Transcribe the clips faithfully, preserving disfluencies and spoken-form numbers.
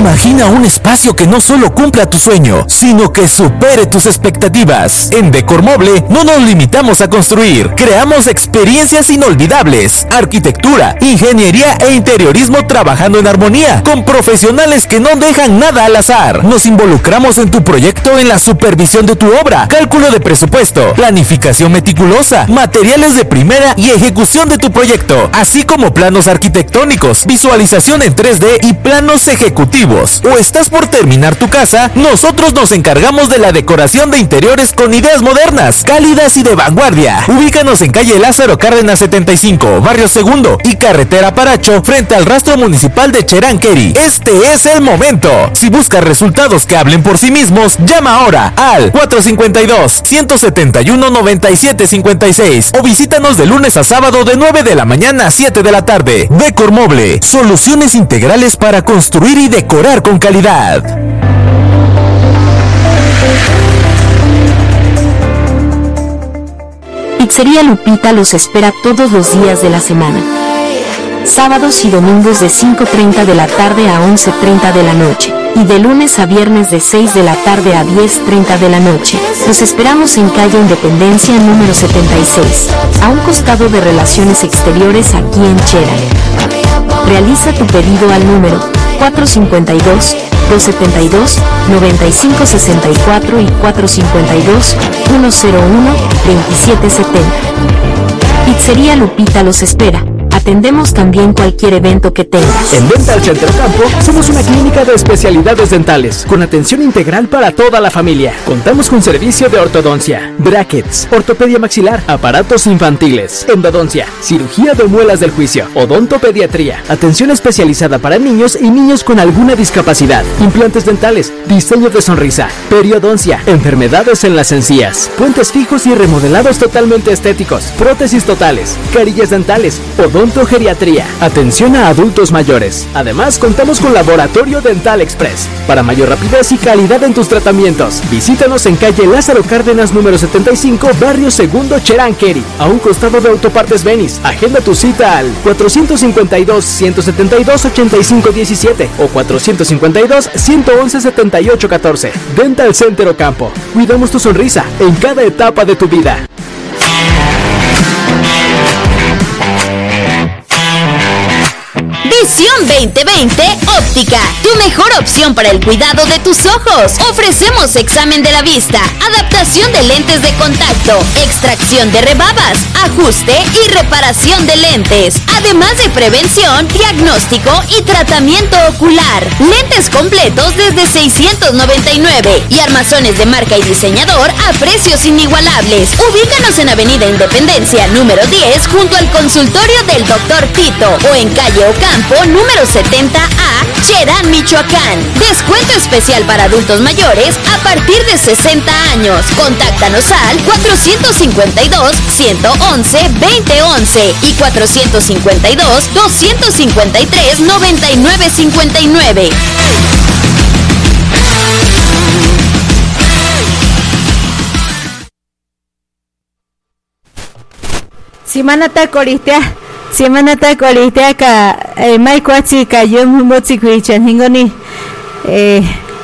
Imagina un espacio que no solo cumpla tu sueño, sino que supere tus expectativas. En Decormoble no nos limitamos a construir, creamos experiencias inolvidables, arquitectura, ingeniería e interiorismo trabajando en armonía, con profesionales que no dejan nada al azar. Nos involucramos en tu proyecto en la supervisión de tu obra, cálculo de presupuesto, planificación meticulosa, materiales de primera y ejecución de tu proyecto, así como planos arquitectónicos, visualización en tres D y planos ejecutivos. ¿O estás por terminar tu casa? Nosotros nos encargamos de la decoración de interiores con ideas modernas, cálidas y de vanguardia. Ubícanos en calle Lázaro Cárdenas setenta y cinco, Barrio Segundo y Carretera Paracho, frente al rastro municipal de Cheranqueri. Este es el momento. Si buscas resultados que hablen por sí mismos, llama ahora al cuatro cinco dos, uno siete uno, nueve siete cinco seis o visítanos de lunes a sábado de nueve de la mañana a siete de la tarde. Decormoble, soluciones integrales para construir y decorar con calidad. Pizzería Lupita los espera todos los días de la semana. Sábados y domingos de cinco treinta de la tarde a once treinta de la noche. Y de lunes a viernes de seis de la tarde a diez treinta de la noche. Los esperamos en calle Independencia número setenta y seis, a un costado de Relaciones Exteriores aquí en Chera. Realiza tu pedido al número cuatro cinco dos, dos siete dos, nueve cinco seis cuatro y cuatro cinco dos, uno cero uno, veintisiete setenta. Pizzería Lupita los espera. Atendemos también cualquier evento que tengas. En Dental Center Campo somos una clínica de especialidades dentales con atención integral para toda la familia. Contamos con servicio de ortodoncia, brackets, ortopedia maxilar, aparatos infantiles, endodoncia, cirugía de muelas del juicio, odontopediatría, atención especializada para niños y niños con alguna discapacidad, implantes dentales, diseño de sonrisa, periodoncia, enfermedades en las encías, puentes fijos y remodelados totalmente estéticos, prótesis totales, carillas dentales, odonto Geriatría, atención a adultos mayores. Además, contamos con Laboratorio Dental Express para mayor rapidez y calidad en tus tratamientos. Visítanos en calle Lázaro Cárdenas número setenta y cinco, Barrio Segundo, Cheranqueri, a un costado de Autopartes Benis. Agenda tu cita al cuatro cinco dos, uno siete dos, ocho cinco uno siete o cuatro cinco dos, uno uno uno, siete ocho uno cuatro. Dental Center Ocampo. Cuidamos tu sonrisa en cada etapa de tu vida. Visión veinte veinte Óptica, tu mejor opción para el cuidado de tus ojos. Ofrecemos examen de la vista, adaptación de lentes de contacto, extracción de rebabas, ajuste y reparación de lentes, además de prevención, diagnóstico y tratamiento ocular. Lentes completos desde seiscientos noventa y nueve y armazones de marca y diseñador a precios inigualables. Ubícanos en Avenida Independencia número diez junto al consultorio del doctor Tito o en calle Ocampo número setenta A, Cherán, Michoacán. Descuento especial para adultos mayores a partir de sesenta años. Contáctanos al cuatro cinco dos, uno uno, dos cero uno uno y cuatro cinco dos, dos cinco tres, nueve nueve cinco nueve. Simanata Coristea, Simanata Coristea ka Mai Kwatsi ka Yum Motsi Kwichan Hingoni eh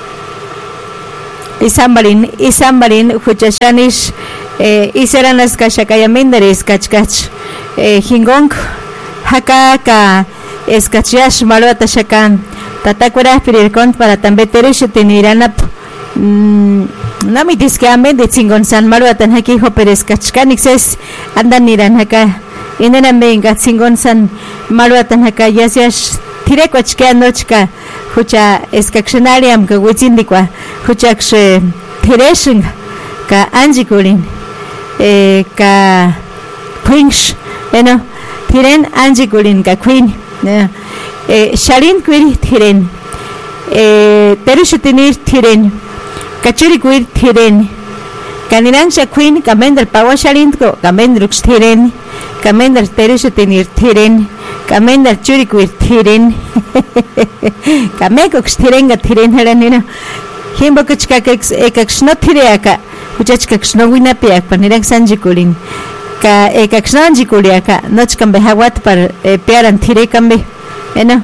Isambarin Isambarin Huchashanish eh Iseranas Kashakayamindaris Kachkach eh Hingong Haka ka Eskachiash Malota Shakan Tatakwara Pirirkont para Tambeterish Tiniranap Nami diskamen de Chingon San Malota Hakiho Peres Kachkanixes andan niran haka Inena menga Chingon San Malota haka Yasiash Tirekochka Nochka Hucha Eskakshonariam ka Witzindikwa Huchaksh Tireshin ka Anjikulin eh ka Queensh eno Tiren Anjikulin ka Queen eh Sharin Queen Tiren eh Terushutinir Tiren Kachuri Queen Tiren Kaniransha Queen Kamender Pawashalintko Kamendrux Tiren Kamender Terushutinir Tiren Kamender Churi Queen Tiren Kamekox Tirenga Tiren Heranina Himbokuchka Ekakshno Tireaka Uchachkakshno Winapiak Panirang Sanjikulin Ka Ekakshno Anjikuliaka Nochkambe Hawat par Piaran Tirekambe Eno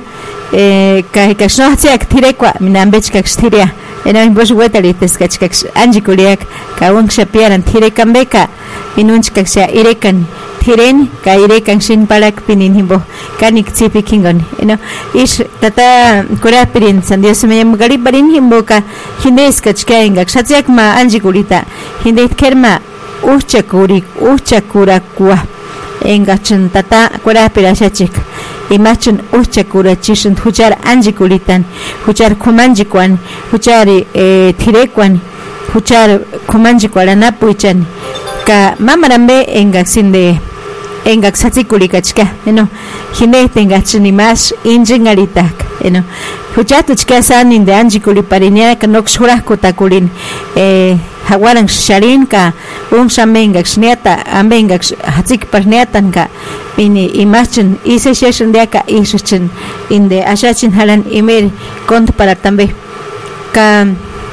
eh ka ka shno tsiak tirekwa minambech ka xtiria ena bosh wetalites ka chka anjikuliak ka wang shapiaran tirekan beka inunch ka sha irekan tiren ka irekan shin palak pinin himbo kanik tsipi kingon eno ish tata kura pirin sandios me yam garib barin himbo ka hindes ka chka inga kshatsiak ma anjikulita hindet kerma uchakuri uchakura kwa enga chun tata kura pirashachik imachun uchakura chishun huchar anjikulitan huchar kumanjikwan huchar eh, thirekwan huchar kumanjikwaranapuichan ka mamarambe enga sinde enga xatikulikachka eno hine tenga chinimash injingaritak eno huchatu chka sanin de anjikuli parinia ka nokshura kotakulin eh hawaran sharin ka un shamenga xniata amenga hatsik parniatan ka pini imachin ise sheshin de aka ishin inde ashachin halan imer kont para tambe ka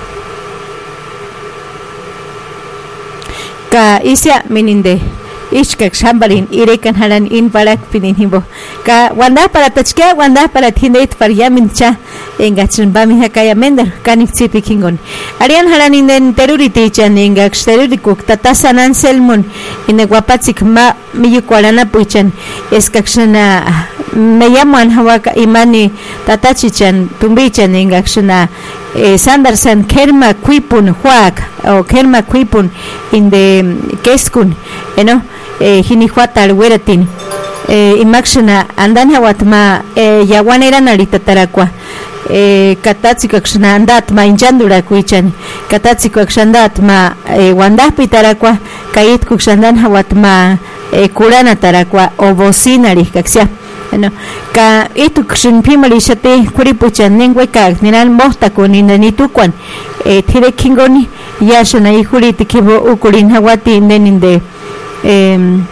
ka isya mininde ishkak shambalin irekan halan in balak pinin himbo ka wanda para tachka wanda para thindet par yamincha engachun bami hakaya mender kanik tsipi kingon arian halan inden teruriti chan engak terurikuk tatasanan selmun ine guapatsik ma miyukwalana puichan eskakshana me llaman hawaka imani tatachichan tumbichan engakshana eh, sandarsan kerma kuipun huak o kerma kuipun inde keskun eno eh, hinihuatal weratin eh, imakshana andan hawatma eh, yawanera naritarakwa eh, katatzikakshana andatma inchandura kuichan katatzikaksandatma eh, wandahpitarakwa kayitkukshandan hawatma eh, kurana tarakwa o bocinari kaksia no ka itu kshin pimali shate kuripuchan nengwe ka niran mohta ko ninani tukwan e thire kingoni yashana ihuri tikibo ukulin hawati neninde em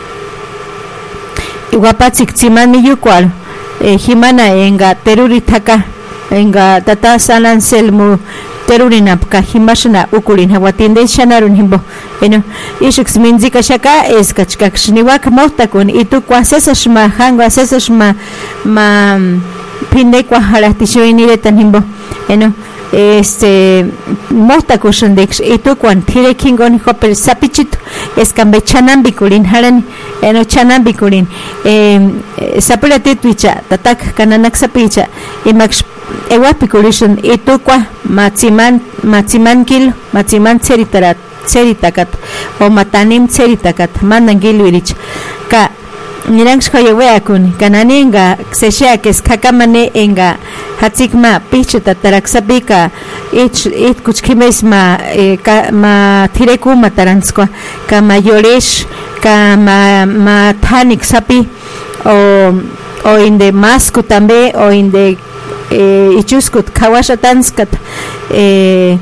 iguapatsik tsimani yukwal e himana enga teruri thaka enga tata sanan selmu terurinapka himashana ukulin hawatinde shanarun himbo eno ishux minzika shaka es kachkakshniwak mohtakun itukwa sesashma hangwa sesashma ma pindekwa haratishoiniretan himbo eno este mohtakushundex itukwan thirekingon hopel sapichit eskambe chanambikulin haran eno chanambikulin eh sapiratitwicha tatak kananak sapicha imaksh ewapikulishan itukwa matsiman matsimankil matsiman tseritarat tseritakat o matanim tseritakat manangilwirich ka nirangsh hoyeweakun kananinga seshiakes kakamane enga hatsikma pichuta taraksabika ich it kuchkimesma e, ka ma thireku mataranskwa ka mayoresh ka ma ma thanik sapi o o inde masku tambe o inde eh, ichuskut kawashatanskat eh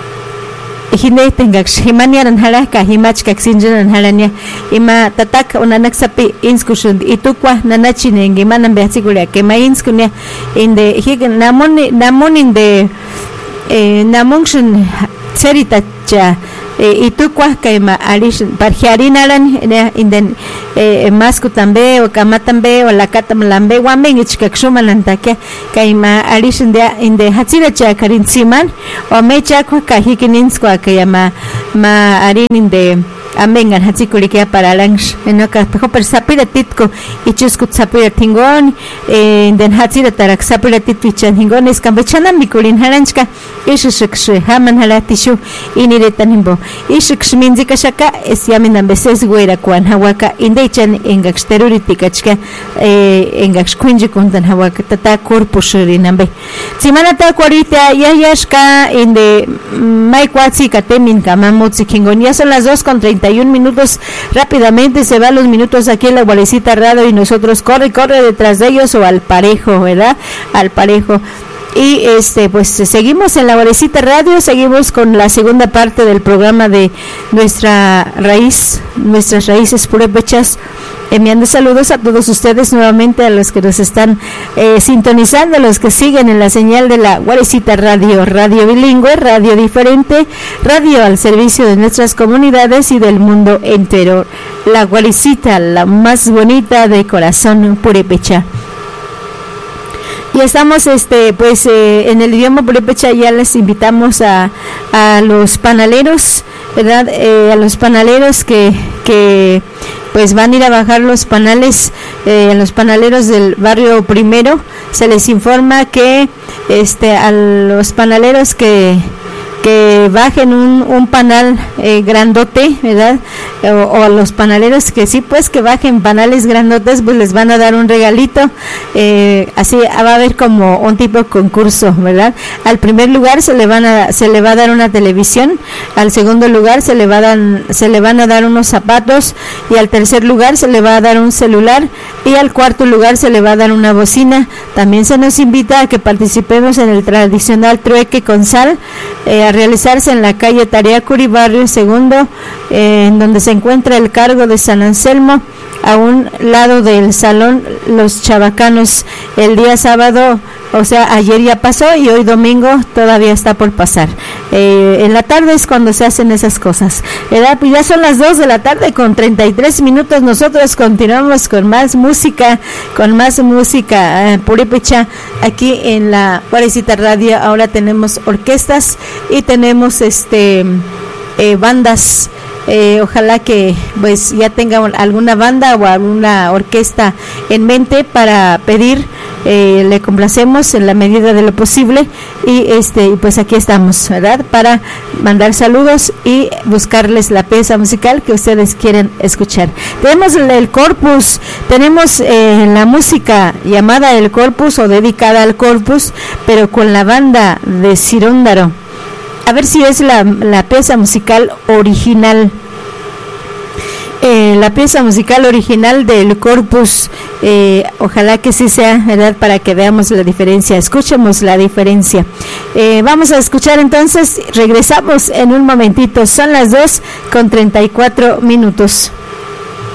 hine tengak himaniaran halaka himachkak sinjanan halania ima tatak unanak sapi inskushund itukwa nanachinengi manan behatsigulia que mainskunia inde hig namun namun inde eh namunshun tseritacha e itukwa kaima alish parjarinaran inden eh masku tambe o kama tambe o la katam lambe wamen ichkakshumanantake kaima alish india inde hatsira cha karinsiman o mecha kwa kahikininswa kayama ma arin inde amengan hatsikulikia para langs enoka hoper sapira titko ichuskut sapira tingon eh den hatsira tarak sapira titwichan tingon es kambechana mikulin halanchka ishishksh haman halatishu iniretan himbo ishiksh minzika shaka es yaminan beses guera kwan hawaka indechan engaksteruritikachka eh engakshkunji kuntan hawaka tata korpushirinambe simanata cuarita ya yashka inde maikwatsi katemin kamamotsi kingon ya son las dos con treinta y un minutos. Rápidamente se van los minutos aquí en la Gualecita Radio y nosotros corre corre detrás de ellos o al parejo, ¿verdad? Al parejo. Y este pues seguimos en la Gualecita Radio, seguimos con la segunda parte del programa de nuestra raíz, nuestras raíces purépechas. Enviando saludos a todos ustedes nuevamente, a los que nos están eh, sintonizando, a los que siguen en la señal de la Gualecita Radio, radio bilingüe, radio diferente, radio al servicio de nuestras comunidades y del mundo entero. La Gualecita, la más bonita de corazón purépecha. Y estamos, este, pues, eh, en el idioma purépecha. Ya les invitamos a, a los panaleros, ¿verdad? Eh, a los panaleros que, que, pues, van a ir a bajar los panales, eh, los panaleros del barrio Primero. Se les informa que, este, a los panaleros que que bajen un, un panal eh, grandote, ¿verdad? O, o a los panaleros que sí, pues que bajen panales grandotes, pues les van a dar un regalito, eh, así va a haber como un tipo de concurso, ¿verdad? Al primer lugar se le van a se le va a dar una televisión, al segundo lugar se le va a dar, se le van a dar unos zapatos, y al tercer lugar se le va a dar un celular, y al cuarto lugar se le va a dar una bocina. También se nos invita a que participemos en el tradicional trueque con sal, eh, a realizarse en la calle Tariacuri, barrio Segundo, eh, en donde se encuentra el cargo de San Anselmo, a un lado del salón Los Chavacanos. El día sábado, o sea, ayer ya pasó y hoy domingo todavía está por pasar. Eh, en la tarde es cuando se hacen esas cosas, ¿verdad? Pues ya son las dos de la tarde con treinta y tres minutos. Nosotros continuamos con más música, con más música eh, purépecha aquí en la Juárezcita Radio. Ahora tenemos orquestas y tenemos este eh, bandas. Eh, ojalá que pues ya tengan alguna banda o alguna orquesta en mente para pedir, eh, le complacemos en la medida de lo posible, y este pues aquí estamos, ¿verdad? Para mandar saludos y buscarles la pieza musical que ustedes quieren escuchar. Tenemos el, el corpus, tenemos eh, la música llamada el corpus o dedicada al corpus, pero con la banda de Ciróndaro. A ver si es la, la pieza musical original. Eh, la pieza musical original del corpus, eh, ojalá que sí sea, ¿verdad? Para que veamos la diferencia, escuchemos la diferencia. Eh, vamos a escuchar entonces, regresamos en un momentito. Son las dos con treinta y cuatro minutos.